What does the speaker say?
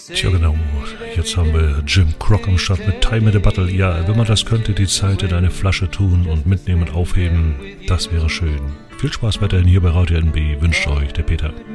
Tja genau, jetzt haben wir Jim Croc am Start mit Time in the Battle. Ja, wenn man das könnte, die Zeit in eine Flasche tun und mitnehmen und aufheben, das wäre schön. Viel Spaß weiterhin hier bei Radio NB, wünscht euch der Peter.